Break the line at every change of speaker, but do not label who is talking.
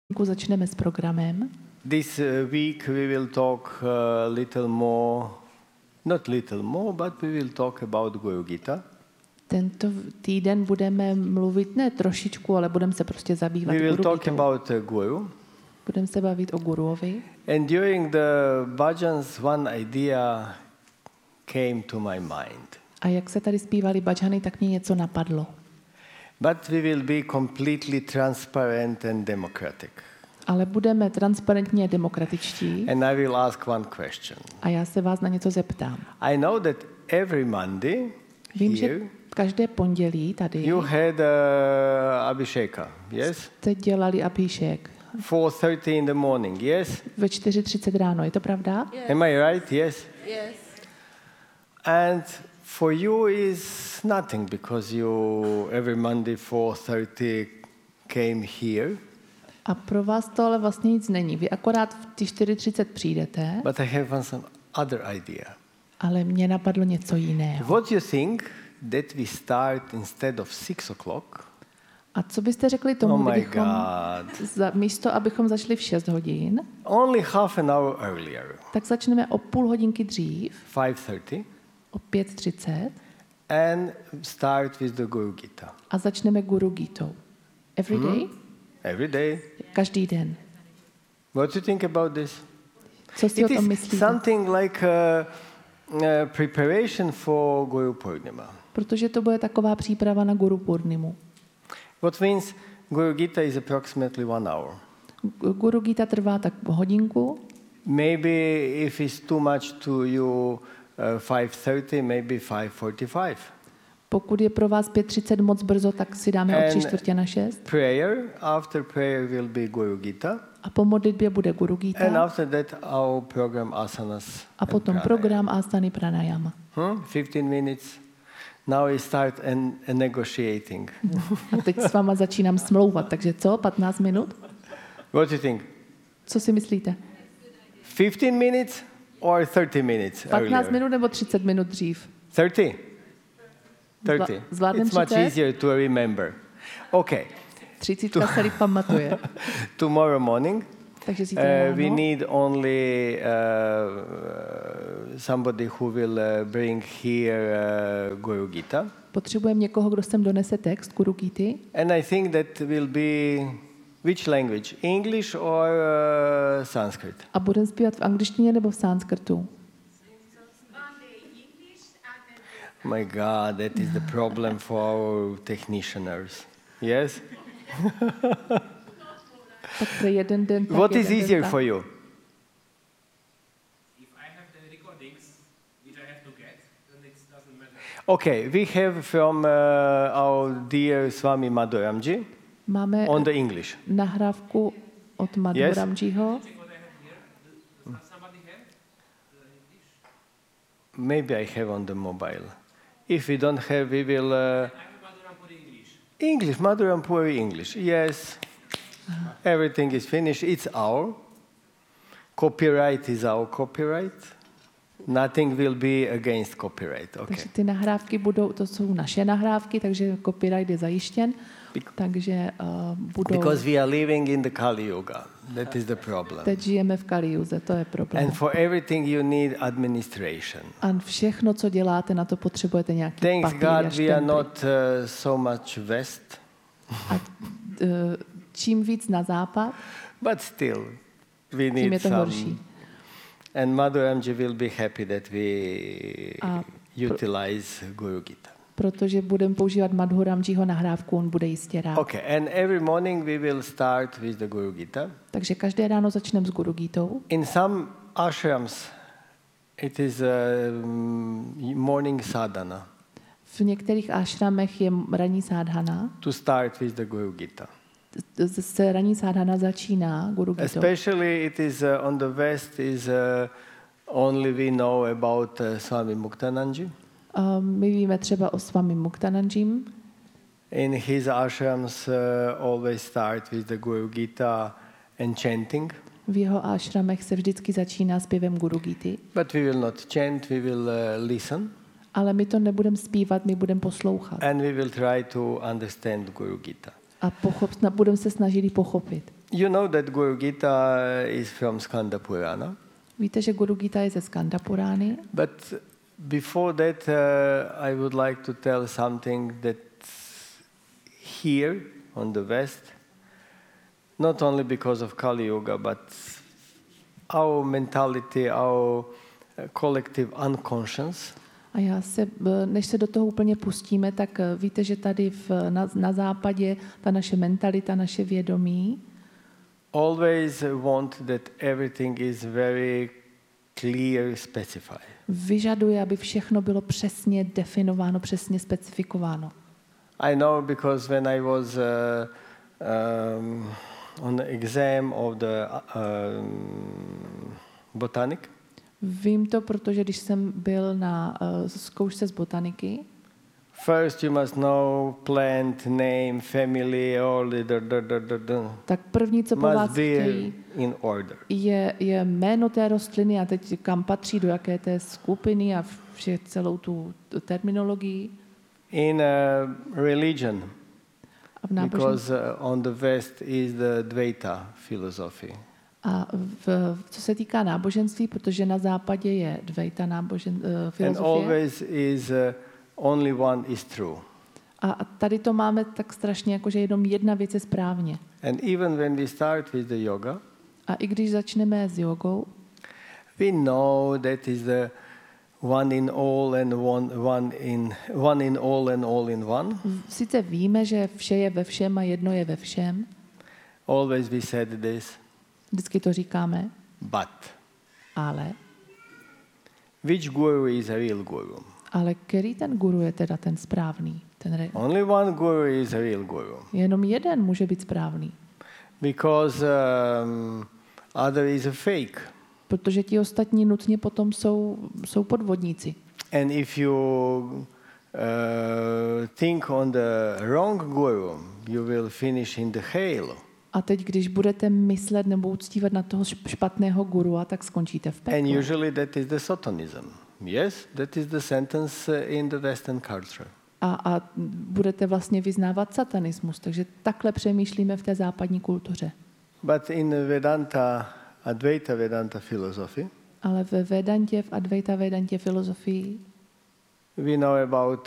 Začneme s programem.
This week we will talk little more, not little more, but we will talk about Guru Gita.
Tento týden budeme mluvit ne trošičku, ale budeme se prostě zabývat
We will
Guru
talk
Gitou.
about Guru.
Budeme se bavit o Guruovi.
And during the bhajans, one idea came to my mind.
A jak se tady zpívali bhajany, tak mě něco napadlo.
But we will be completely transparent and democratic.
Ale budeme transparentně demokratičtí.
And I will ask one question.
A já se vás na něco zeptám.
I know that every Monday
Vím, že
here
každé pondělí tady
you had Abhisheka, yes?
jste dělali abhishek
4:30 in the morning, yes?
ve 4:30 ráno. Je to pravda?
Yes. Am I right? Yes?
Yes.
And for you is nothing because you every Monday 4:30 came here.
A pro vás to ale vlastně nic není. Vy akorát v těch 4:30 přijdete,
But I have some other idea.
ale mě napadlo něco jiného.
What you think that we start instead of 6 o'clock?
A co byste řekli tomu,
Oh my
kdybychom
God.
místo, abychom začali v 6 hodin,
Only half an hour earlier.
tak začneme o půl hodinky dřív,
5:30
o 5:30
and start with the Guru Gita.
a začneme Guru Gitou. Every day?
Every day.
Každý den.
What do you think about this?
Co si
It
o tom
is
myslíte?
something like a preparation for Guru Purnima.
Protože to bude taková příprava na Guru Purnimu.
What means Guru Gita is approximately 1 hour.
Guru Gita trvá tak hodinku.
Maybe if it's too much to you, 5:30, maybe 5:45.
Pokud je pro vás 5:30 moc brzo, tak si dáme o 5:45.
Prayer, after prayer will be Guru Gita.
A po modlitbě bude Guru
And
Gita.
after that our program asanas.
A
and
potom
pranayama.
program Asany Pranayama.
15 minutes. Now we start a negotiating.
A teď s váma začínám smlouvat, takže co? 15 minut?
What do you think?
Co si myslíte?
15 minutes or 30 minutes
15
earlier?
minut nebo 30 minut dřív?
30? 30.
Zvládnem
It's much
30?
easier to remember. Okay.
30 se líp pamatuje.
Tomorrow morning,
Takže zítra
we
ráno
need only somebody who will bring here Guru Gita.
potřebujeme někoho, kdo sem donese text Guru Gity.
And I think that will be which language? English or Sanskrit?
A budeme zpívat v angličtině nebo v sanskrtu?
Oh my God, that is the problem for our technicians. Yes?
Tak pro jeden den. Tak
What is
jeden den
easier
tak.
for you?
If I have the recordings which I have to get, then it doesn't matter.
Okay, we have from our dear Swami Madhuramji
Máme
on the English.
nahrávku od Madhuramjiho.
Does somebody have the English?
Maybe I have on the mobile. If we don't have, we will...
I have Madhurampuri English.
Madhurampuri English, yes. Everything is finished. It's our. Copyright is our copyright. Nothing will be against copyright. Okay.
Takže ty nahrávky budou, to jsou naše nahrávky, takže copyright je zajištěn. Takže budou...
Because we are living in the Kali Yuga. That is the problem.
Teď žijeme v Kalijuze, to je problém.
And for everything you need administration.
A všechno, co děláte, na to potřebujete nějaký
Thanks
papír a
God we are
štemply.
not so much west,
A čím víc na západ,
but still we
tím je
need
to
some.
horší.
And Madhuramji will be happy that we
A
utilize Guru Gita.
protože budeme používat Madhuramjiho nahrávku, on bude jistě rád.
Okay, and every morning we will start with the Guru Gita.
Takže každé ráno začneme s Guru Gitou.
In some ashrams, it is morning sadhana
V některých ashramech je ranní sádhana.
to start with the Guru Gita.
Se ranní sádhana začíná Guru Gitou.
Especially it is on the west is only we know about Swami Muktanandji.
My víme třeba o Swami Muktanandjim.
In his ashrams always start with the Guru Gita and chanting.
V jeho ashramech se vždycky začíná zpěvem Guru Gity.
But we will not chant, we will listen.
Ale my to nebudeme zpívat, my budeme poslouchat.
And we will try to understand Guru Gita.
A budeme se snažit ji pochopit.
You know that Guru Gita is from Skanda Purana,
Víte, že Guru Gita je ze Skanda Purány,
but before that I would like to tell something that here on the West, not only because of Kali Yuga, but our mentality, our collective unconscious,
a než se do toho úplně pustíme, tak víte, že tady na západě ta naše mentalita, naše vědomí
always want that everything is very clear, specified.
vyžaduje, aby všechno bylo přesně definováno, přesně specifikováno.
I know because when I was on the exam of the botanic,
Vím to, protože když jsem byl na zkoušce z botaniky,
first you must know plant, name, family, all the
tak první, co po vás
must be
chtějí,
in order.
je jméno té rostliny a teď kam patří, do jaké té skupiny a celou tu terminologii.
In religion,
A v náboženství.
because on the West is the Dvaita philosophy.
A co se týká náboženství, protože na západě je Dvaita
And
filozofie.
always is only one is true.
A tady to máme tak strašně, jako že jenom jedna věc je správně.
And even when we start with the yoga,
A i když začneme s jogou,
we know that is the one in all and one in all and all in one.
sice víme, že vše je ve všem a jedno je ve všem,
Always we said this,
vždycky to říkáme,
but
ale
which guru is a real guru?
ale který ten guru je teda ten správný?
Only one guru is a real guru.
Jenom jeden může být správný,
Because other is a fake.
protože ti ostatní nutně potom jsou podvodníci.
And if you think on the wrong guru, you will finish in the hell.
A teď, když budete myslet nebo uctívat na toho špatného gurua, tak skončíte v
And
pekle.
usually that is the Satanism. Yes, that is the sentence in the Western culture.
A budete vlastně vyznávat satanismus. Takže takhle přemýšlíme v té západní kultuře.
But in Vedanta, Advaita Vedanta philosophy,
Ale ve Vedantě, v Advaita Vedantě filozofii
we know about